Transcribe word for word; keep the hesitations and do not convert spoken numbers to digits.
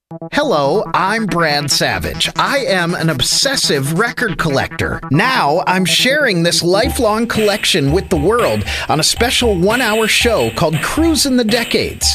Hello, I'm Brad Savage. I am an obsessive record collector. Now I'm sharing this lifelong collection with the world on a special one-hour show called Cruising the Decades.